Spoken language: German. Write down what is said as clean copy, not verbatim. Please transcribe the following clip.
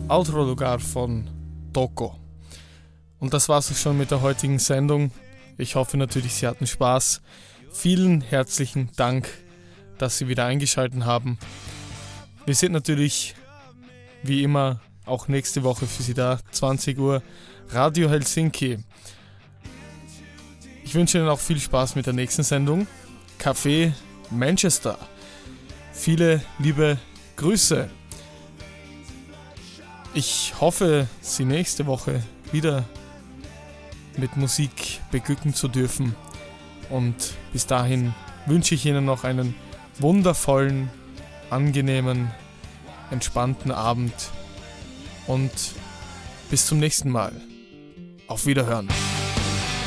Outro Lugar von Toko. Und das war's auch schon mit der heutigen Sendung. Ich hoffe natürlich, Sie hatten Spaß. Vielen herzlichen Dank, dass Sie wieder eingeschaltet haben. Wir sind natürlich wie immer auch nächste Woche für Sie da, 20 Uhr, Radio Helsinki. Ich wünsche Ihnen auch viel Spaß mit der nächsten Sendung. Café Manchester. Viele liebe Grüße. Ich hoffe, Sie nächste Woche wieder mit Musik beglücken zu dürfen. Und bis dahin wünsche ich Ihnen noch einen wundervollen, angenehmen, entspannten Abend. Und bis zum nächsten Mal. Auf Wiederhören.